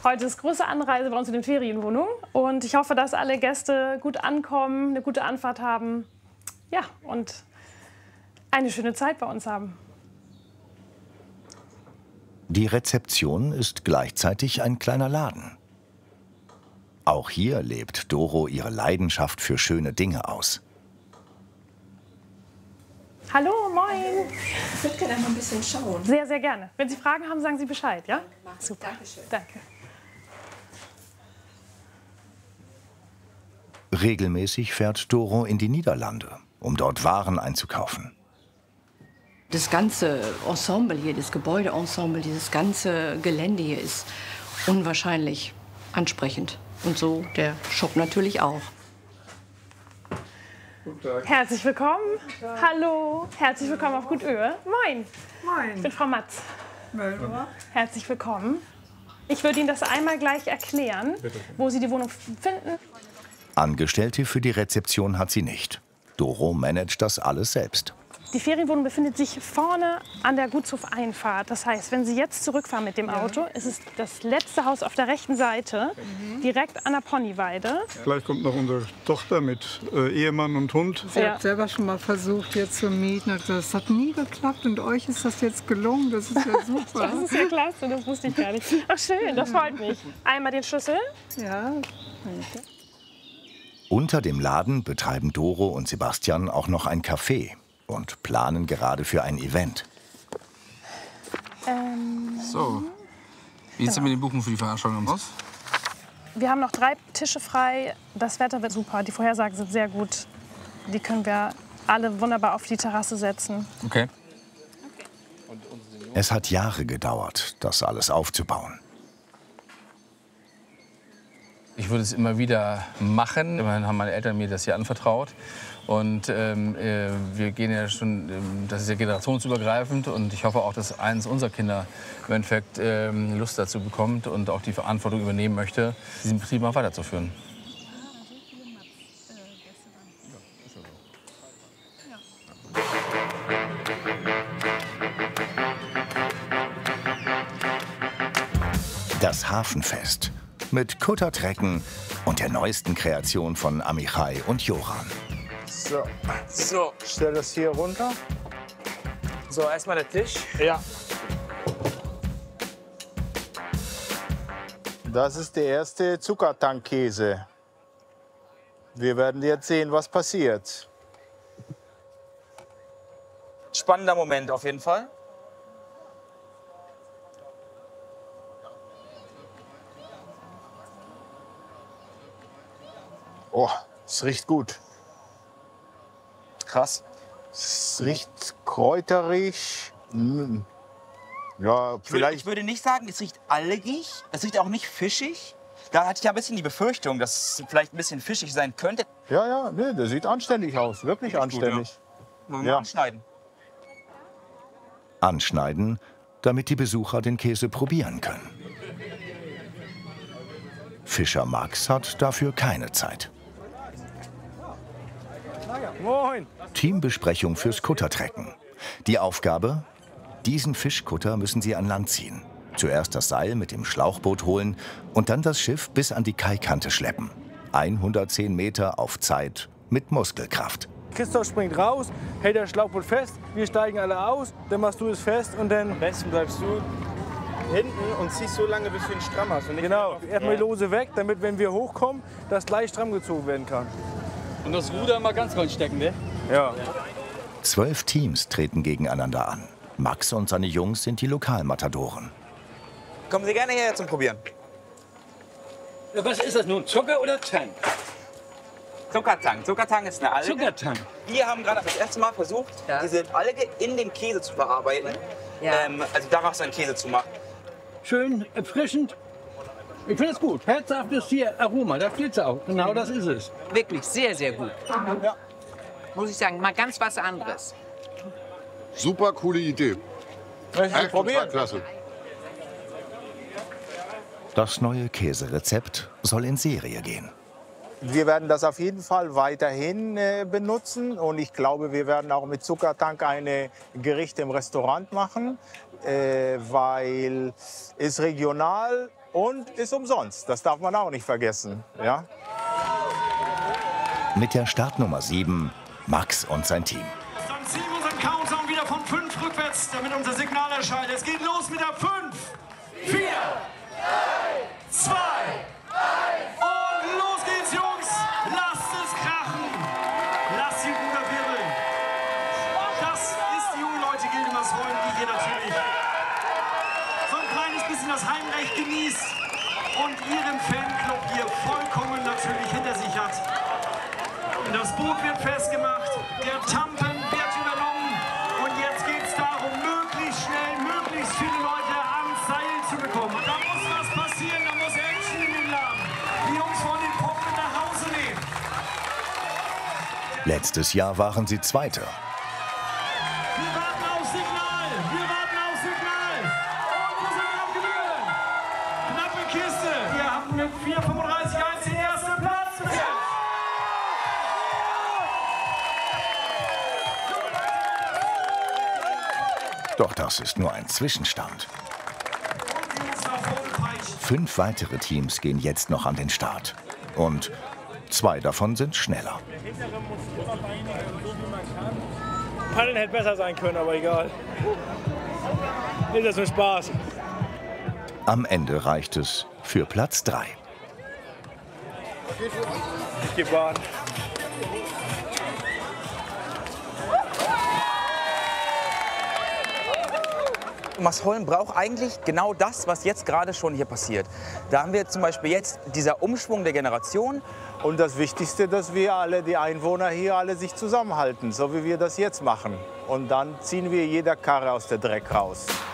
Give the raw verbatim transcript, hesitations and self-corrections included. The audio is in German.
Heute ist große Anreise bei uns in den Ferienwohnungen. Und ich hoffe, dass alle Gäste gut ankommen, eine gute Anfahrt haben. Ja, und eine schöne Zeit bei uns haben. Die Rezeption ist gleichzeitig ein kleiner Laden. Auch hier lebt Doro ihre Leidenschaft für schöne Dinge aus. Hallo, moin. Ich würde gerne mal ein bisschen schauen. Sehr, sehr gerne. Wenn Sie Fragen haben, sagen Sie Bescheid, ja? Super. Dankeschön. Danke. Regelmäßig fährt Doro in die Niederlande, um dort Waren einzukaufen. Das ganze Ensemble hier, das Gebäudeensemble, dieses ganze Gelände hier ist unwahrscheinlich ansprechend. Und so der Shop natürlich auch. Herzlich willkommen. Hallo. Herzlich willkommen auf Gut Oehe. Moin. Moin. Ich bin Frau Matz. Möldner. Herzlich willkommen. Ich würde Ihnen das einmal gleich erklären, wo Sie die Wohnung finden. Angestellte für die Rezeption hat sie nicht. Doro managt das alles selbst. Die Ferienwohnung befindet sich vorne an der Gutshofeinfahrt. Das heißt, wenn Sie jetzt zurückfahren mit dem Auto, ist es das letzte Haus auf der rechten Seite, direkt an der Ponyweide. Gleich kommt noch unsere Tochter mit äh, Ehemann und Hund. Sie Ja. hat selber schon mal versucht, hier zu mieten. Hat gesagt, das hat nie geklappt und euch ist das jetzt gelungen. Das ist ja super. Das ist ja klasse, das wusste ich gar nicht. Ach schön, das freut mich. Einmal den Schlüssel. Ja, Unter dem Laden betreiben Doro und Sebastian auch noch ein Café und planen gerade für ein Event. Ähm, So, wie sieht es denn mit den Buchungen für die Veranstaltung aus? wir haben noch drei Tische frei. Das Wetter wird super. Die Vorhersagen sind sehr gut. Die können wir alle wunderbar auf die Terrasse setzen. Okay. Es hat Jahre gedauert, das alles aufzubauen. Ich würde es immer wieder machen. Immerhin haben meine Eltern mir das hier anvertraut. Und ähm, äh, wir gehen ja schon, ähm, das ist ja generationsübergreifend. Und ich hoffe auch, dass eines unserer Kinder im Endeffekt ähm, Lust dazu bekommt und auch die Verantwortung übernehmen möchte, diesen Betrieb mal weiterzuführen. Das Hafenfest mit Kuttertrecken und der neuesten Kreation von Amichai und Joran. So, So, stell das hier runter. so erstmal der Tisch. Ja. Das ist der erste Zuckertankkäse. Wir werden jetzt sehen, was passiert. Spannender Moment auf jeden Fall. Oh, es riecht gut. Krass. Es riecht kräuterig. Mm. Ja, Ich würde, vielleicht. ich würde nicht sagen, es riecht algig. Es riecht auch nicht fischig. Da hatte ich ja ein bisschen die Befürchtung, dass es vielleicht ein bisschen fischig sein könnte. Ja, ja, nee, der sieht anständig aus. Wirklich Richtig gut, anständig. Wollen wir Ja. mal anschneiden? Anschneiden, damit die Besucher den Käse probieren können. Fischer Max hat dafür keine Zeit. Moin. Teambesprechung fürs Kuttertrecken. Die Aufgabe? Diesen Fischkutter müssen sie an Land ziehen. Zuerst das Seil mit dem Schlauchboot holen und dann das Schiff bis an die Kaikante schleppen. hundertzehn Meter auf Zeit mit Muskelkraft. Christoph springt raus, hält das Schlauchboot fest, wir steigen alle aus, dann machst du es fest und dann... Am besten bleibst du hinten und ziehst so lange, bis du ihn stramm hast. Und nicht Genau, mehr erstmal die Lose weg, damit, wenn wir hochkommen, das gleich stramm gezogen werden kann. und das Ruder mal ganz reinstecken, ne? Ja. Zwölf Teams treten gegeneinander an. Max und seine Jungs sind die Lokalmatadoren. Kommen Sie gerne hierher zum Probieren. Was ist das nun, Zucker oder Tang? Zuckertang. Zuckertang ist eine Alge. Zuckertang. Wir haben gerade das erste Mal versucht, Ja. diese Alge in den Käse zu verarbeiten. Ja. Ähm, also daraus einen Käse zu machen. Schön erfrischend. Ich finde es gut. Herzhaftes hier Aroma, da steht es auch. Genau das ist es. Wirklich sehr, sehr gut. Ja. Muss ich sagen, mal ganz was anderes. Super coole Idee. Möchten Sie probieren? Klasse. Das neue Käserezept soll in Serie gehen. Wir werden das auf jeden Fall weiterhin äh, benutzen und ich glaube, wir werden auch mit Zuckertank eine Gerichte im Restaurant machen, äh, weil es regional und ist umsonst. Das darf man auch nicht vergessen. Ja? Mit der Startnummer sieben Max und sein Team. Dann ziehen wir unseren Countdown wieder von fünf rückwärts, damit unser Signal erscheint. Es geht los mit der fünf, vier, drei, zwei, eins und los geht's, Jungs! Lasst es krachen! Lasst die Ruder wirbeln! Das ist die junge Leute-Gilde Masholm, die hier natürlich so ein kleines bisschen das Heimrecht genießt und ihren Fanclub hier vollkommen natürlich hinter sich hat. Das Boot wird festgemacht, der Tampen wird übernommen und jetzt geht es darum, möglichst schnell, möglichst viele Leute ans Seil zu bekommen. Und da muss was passieren, da muss Action in den Laden. Die Jungs wollen den Pop mit nach Hause nehmen. Letztes Jahr waren sie Zweite. Wir warten auf Signal, wir warten auf Signal. Und wo sind wir abgewinnen? Knappe Kiste. Wir haben mit vier fünfunddreißig eins den ersten Platz. Doch das ist nur ein Zwischenstand. Fünf weitere Teams gehen jetzt noch an den Start. Und zwei davon sind schneller. Paddeln hätte besser sein können, aber egal. Ist das nur Spaß. Am Ende reicht es für Platz drei. Ich geh baden. Masholm braucht eigentlich genau das, was jetzt gerade schon hier passiert. Da haben wir zum Beispiel jetzt dieser Umschwung der Generation. Und das Wichtigste, dass wir alle, die Einwohner hier, alle sich zusammenhalten, so wie wir das jetzt machen. Und dann ziehen wir jeder Karre aus der Dreck raus.